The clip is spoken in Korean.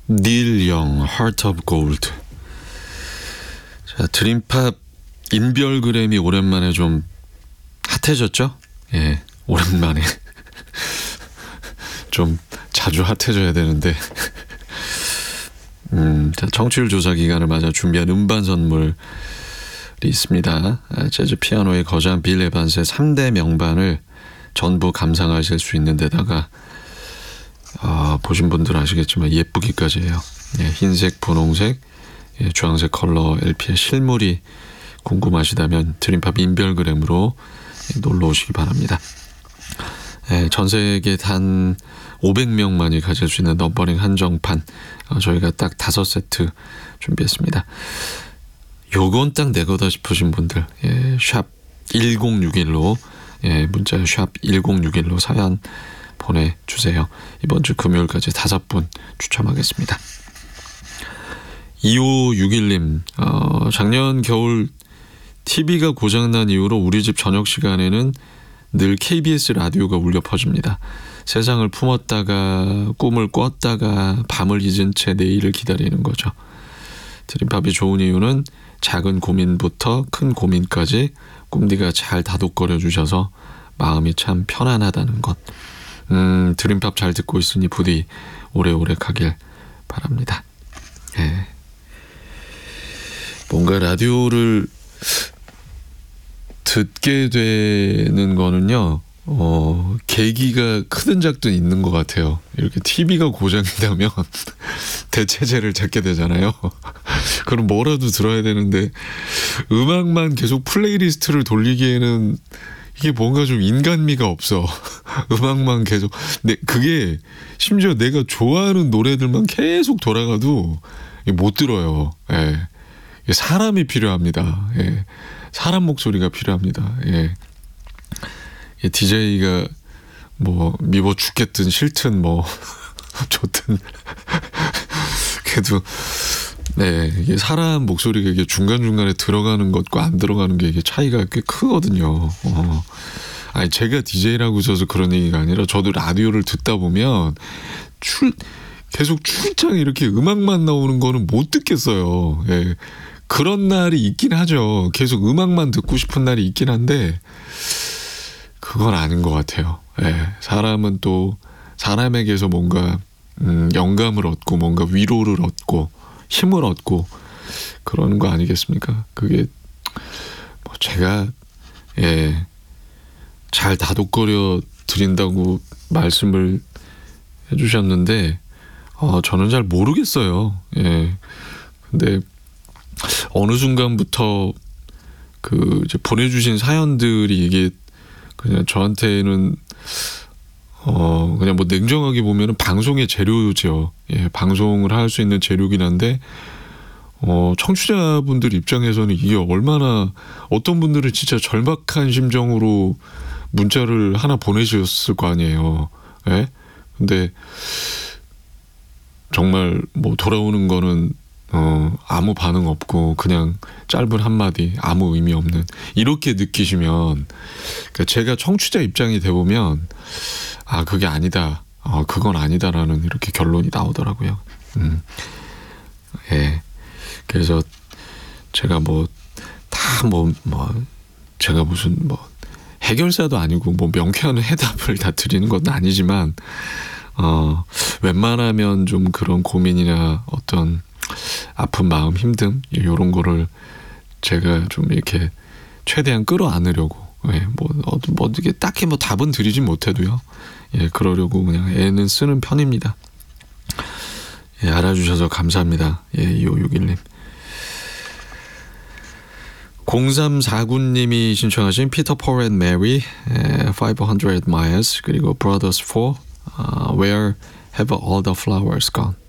닐 영, Heart of Gold. 자, 드림팝 인별그램이 오랜만에 좀 핫해졌죠? 예, 오랜만에 좀 자주 핫해져야 되는데 자, 청취율 조사 기간을 맞아 준비한 음반 선물이 있습니다. 재즈 피아노의 거장 빌 에반스의 3대 명반을 전부 감상하실 수 있는 데다가 보신 분들 아시겠지만 예쁘기까지 해요. 예, 흰색, 분홍색, 예, 주황색 컬러 LP의 실물이 궁금하시다면 드림팝 인별그램으로 놀러 오시기 바랍니다. 예, 전 세계 단 500명만이 가질 수 있는 넘버링 한정판 저희가 딱 5세트 준비했습니다. 요건 딱 내 거다 싶으신 분들, 예, 샵 1061로 예, 문자 샵 1061로 사연 보내주세요. 이번 주 금요일까지 5분 추첨하겠습니다. 2561님, 작년 겨울 TV가 고장난 이후로 우리 집 저녁 시간에는 늘 KBS 라디오가 울려 퍼집니다. 세상을 품었다가 꿈을 꿨다가 밤을 잊은 채 내일을 기다리는 거죠. 드림팝이 좋은 이유는 작은 고민부터 큰 고민까지 꿈디가 잘 다독거려 주셔서 마음이 참 편안하다는 것. 드림팝 잘 듣고 있으니 부디 오래오래 가길 바랍니다. 예. 뭔가 라디오를 듣게 되는 거는요, 계기가 크든 작든 있는 것 같아요. 이렇게 TV가 고장이 나면 대체제를 찾게 되잖아요. 그럼 뭐라도 들어야 되는데 음악만 계속 플레이리스트를 돌리기에는 이게 뭔가 좀 인간미가 없어. 음악만 계속. 근데 그게 심지어 내가 좋아하는 노래들만 계속 돌아가도 못 들어요. 예. 사람이 필요합니다. 예. 사람 목소리가 필요합니다. 예. DJ가 뭐 미워 죽겠든 싫든 뭐 좋든 그래도 네, 이게 사람 목소리가 이게 중간중간에 들어가는 것과 안 들어가는 게 이게 차이가 꽤 크거든요. 아니 제가 DJ라고 해서 그런 얘기가 아니라 저도 라디오를 듣다 보면 계속 출장 이렇게 음악만 나오는 거는 못 듣겠어요. 예. 그런 날이 있긴 하죠. 계속 음악만 듣고 싶은 날이 있긴 한데 그건 아닌 것 같아요. 예. 사람은 또 사람에게서 뭔가 영감을 얻고 뭔가 위로를 얻고 힘을 얻고 그러는 거 아니겠습니까? 그게 뭐 제가 예, 잘 다독거려 드린다고 말씀을 해주셨는데 저는 잘 모르겠어요. 예. 근데 어느 순간부터 그 이제 보내주신 사연들이 이게 그냥 저한테는 그냥 뭐 냉정하게 보면은 방송의 재료죠. 예, 방송을 할 수 있는 재료긴 한데 청취자분들 입장에서는 이게 얼마나 어떤 분들은 진짜 절박한 심정으로 문자를 하나 보내주셨을 거 아니에요. 예? 근데 정말 뭐 돌아오는 거는 아무 반응 없고 그냥 짧은 한마디 아무 의미 없는 이렇게 느끼시면 그러니까 제가 청취자 입장이 돼보면 그게 아니다. 그건 아니다라는 이렇게 결론이 나오더라고요. 예. 그래서 제가 제가 무슨 해결사도 아니고 명쾌한 해답을 다 드리는 건 아니지만 웬만하면 좀 그런 고민이나 어떤 아픈 마음, 힘듦 이런 거를 제가 좀 이렇게 최대한 끌어안으려고 이게 딱히 답은 드리진 못해도요. 예, 그러려고 그냥 애는 쓰는 편입니다. 예, 알아주셔서 감사합니다. 예, 2561님. 0349님이 신청하신 피터 폴 앤 메리 500 miles 그리고 Brothers 4 Where have all the flowers gone.